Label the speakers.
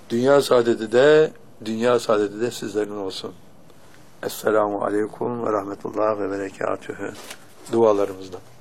Speaker 1: Dünya saadeti de sizlerin olsun. Esselamu aleyküm ve rahmetullah ve berekatühü. Dualarımızla.